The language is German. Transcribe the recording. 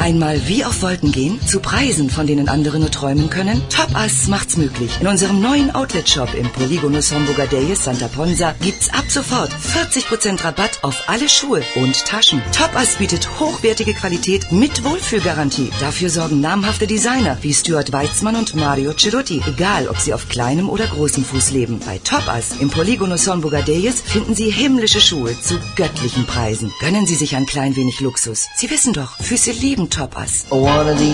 Einmal wie auf Wolken gehen, zu Preisen, von denen andere nur träumen können? Topass macht's möglich. In unserem neuen Outlet-Shop im Polígono São Bugadeiros Santa Ponsa gibt's ab sofort 40% Rabatt auf alle Schuhe und Taschen. Topass bietet hochwertige Qualität mit Wohlfühlgarantie. Dafür sorgen namhafte Designer wie Stuart Weitzman und Mario Cerutti, egal ob sie auf kleinem oder großem Fuß leben. Bei Topass im Polígono São Bugadeiros finden Sie himmlische Schuhe zu göttlichen Preisen. Gönnen Sie sich ein klein wenig Luxus. Sie wissen doch, Füße lieben Topass.